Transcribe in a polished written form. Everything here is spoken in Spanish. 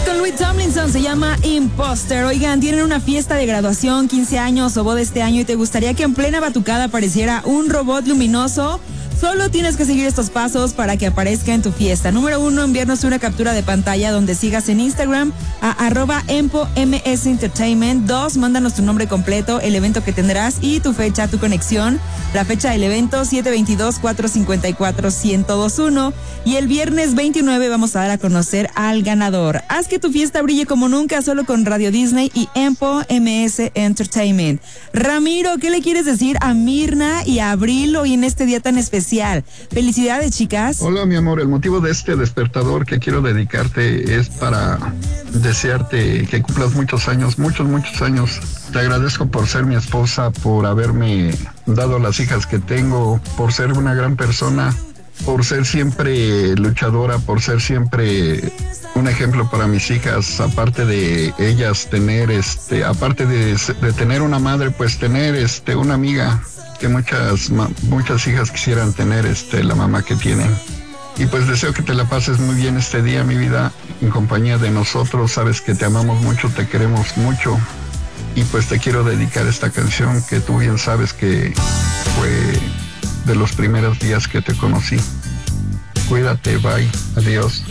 Con Louis Tomlinson, se llama Imposter. Oigan, tienen una fiesta de graduación, 15 años o boda este año y te gustaría que en plena batucada apareciera un robot luminoso. Solo tienes que seguir estos pasos para que aparezca en tu fiesta. Número 1, enviarnos una captura de pantalla donde sigas en Instagram a @EmpoMSEntertainment. 2, mándanos tu nombre completo, el evento que tendrás y tu fecha, tu conexión. La fecha del evento, 722-454-1021. Y el viernes 29 vamos a dar a conocer al ganador. Haz que tu fiesta brille como nunca solo con Radio Disney y Empo MS Entertainment. Ramiro, ¿qué le quieres decir a Mirna y a Abril hoy en este día tan especial? Felicidades, chicas. Hola, mi amor. El motivo de este despertador que quiero dedicarte es para desearte que cumplas muchos años, muchos años. Te agradezco por ser mi esposa, por haberme dado las hijas que tengo, por ser una gran persona, por ser siempre luchadora, por ser siempre un ejemplo para mis hijas. Aparte de ellas tener aparte de tener una madre, pues tener una amiga que muchas hijas quisieran tener la mamá que tienen. Y pues deseo que te la pases muy bien este día, mi vida, en compañía de nosotros. Sabes que te amamos mucho, te queremos mucho. Y pues te quiero dedicar esta canción que tú bien sabes que fue de los primeros días que te conocí. Cuídate, bye, adiós.